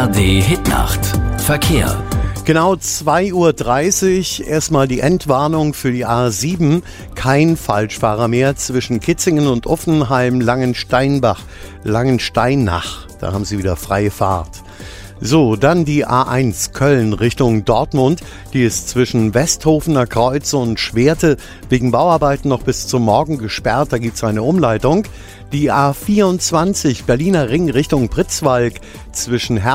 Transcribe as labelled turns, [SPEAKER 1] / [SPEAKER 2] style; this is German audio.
[SPEAKER 1] ARD Hitnacht. Verkehr.
[SPEAKER 2] Genau 2:30 Uhr. Erstmal die Endwarnung für die A7. Kein Falschfahrer mehr zwischen Kitzingen und Uffenheim, Langensteinach. Da haben Sie wieder freie Fahrt. So, dann die A1 Köln Richtung Dortmund. Die ist zwischen Westhofener Kreuz und Schwerte wegen Bauarbeiten noch bis zum Morgen gesperrt. Da gibt es eine Umleitung. Die A24 Berliner Ring Richtung Pritzwalk zwischen